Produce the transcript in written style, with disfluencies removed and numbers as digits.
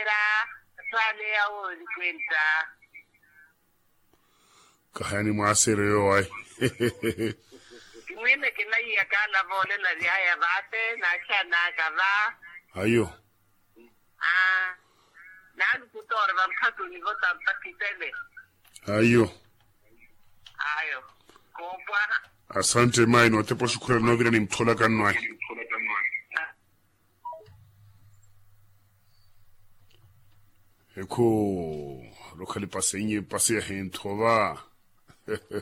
era sale ya uli kwenta. Kahani mwasireo ai. Kimwene kina iya kala vole la riaya vate na chana kava. Ayo. Na kutora vampatu ni vota mpakitele. Ayo. Kompwa. Asante mai no tepo shukrani no vile ni mtola kanwai. Eko lokali pase inye pase ya hentova.